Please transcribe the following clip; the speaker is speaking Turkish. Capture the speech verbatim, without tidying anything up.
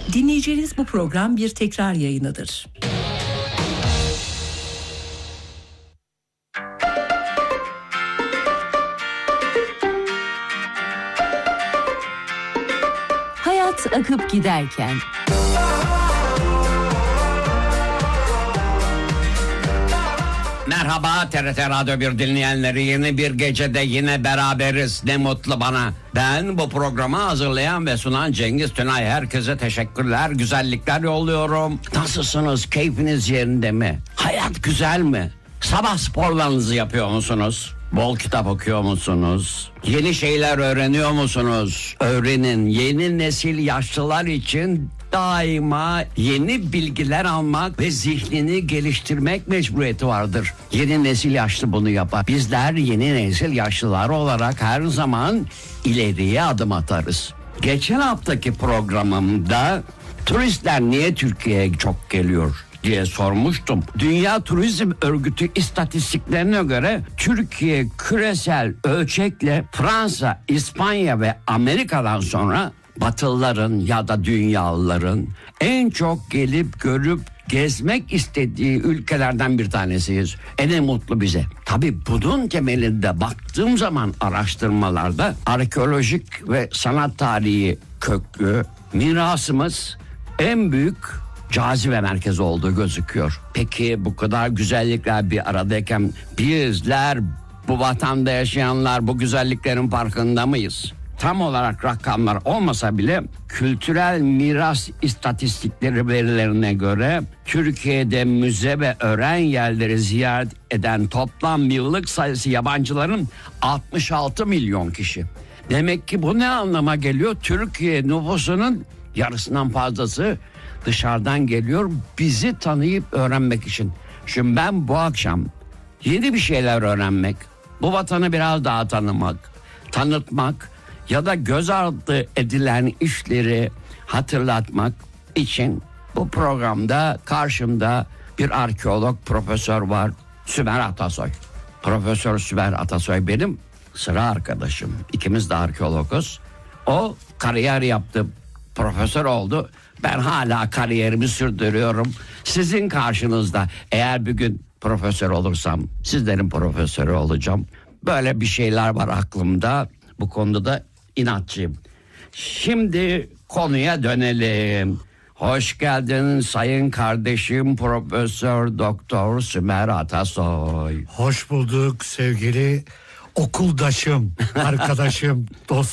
Dinleyeceğiniz bu program bir tekrar yayınıdır. Hayat akıp giderken. Merhaba T R T Radyo bir dinleyenleri, yeni bir gecede yine beraberiz, ne mutlu bana. Ben bu programı hazırlayan ve sunan Cengiz Tünay. Herkese teşekkürler, güzellikler yolluyorum. Nasılsınız, keyfiniz yerinde mi? Hayat güzel mi? Sabah sporlarınızı yapıyor musunuz? Bol kitap okuyor musunuz? Yeni şeyler öğreniyor musunuz? Öğrenin. Yeni nesil yaşlılar için daima yeni bilgiler almak ve zihnini geliştirmek mecburiyeti vardır. Yeni nesil yaşlı bunu yapar. Bizler yeni nesil yaşlılar olarak her zaman ileriye adım atarız. Geçen haftaki programımda turistler niye Türkiye'ye çok geliyor diye sormuştum. Dünya Turizm Örgütü istatistiklerine göre Türkiye küresel ölçekle Fransa, İspanya ve Amerika'dan sonra Batılıların ya da dünyalıların en çok gelip görüp gezmek istediği ülkelerden bir tanesiyiz. En mutlu bize. Tabii bunun temelinde baktığım zaman araştırmalarda arkeolojik ve sanat tarihi köklü mirasımız en büyük cazibe merkezi olduğu gözüküyor. Peki bu kadar güzellikler bir aradayken bizler, bu vatanda yaşayanlar, bu güzelliklerin farkında mıyız? Tam olarak rakamlar olmasa bile kültürel miras istatistikleri verilerine göre Türkiye'de müze ve öğren yerleri ziyaret eden toplam yıllık sayısı yabancıların altmış altı milyon kişi. Demek ki bu ne anlama geliyor? Türkiye nüfusunun yarısından fazlası dışarıdan geliyor bizi tanıyıp öğrenmek için. Şimdi ben bu akşam yeni bir şeyler öğrenmek, bu vatanı biraz daha tanımak, tanıtmak ya da göz ardı edilen işleri hatırlatmak için bu programda karşımda bir arkeolog profesör var, Sümer Atasoy. Profesör Sümer Atasoy benim sıra arkadaşım. İkimiz de arkeologuz. O kariyer yaptı, profesör oldu. Ben hala kariyerimi sürdürüyorum. Sizin karşınızda eğer bir gün profesör olursam sizlerin profesörü olacağım. Böyle bir şeyler var aklımda. Bu konuda da inatçıyım. Şimdi konuya dönelim. Hoş geldin sayın kardeşim Profesör Doktor Sümer Atasoy. Hoş bulduk sevgili okuldaşım, arkadaşım, dostum.